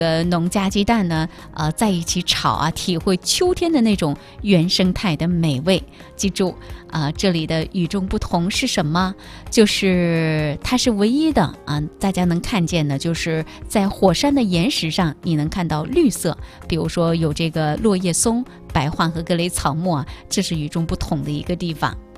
农家鸡蛋呢，在一起炒啊，体会秋天的那种原生态的美味。记住这里的与众不同是什么？就是它是唯一的大家能看见的，就是在火山的岩石上，你能看到绿色，比如说有这个落叶松、白桦和格雷草木这是与众不同的一个地方。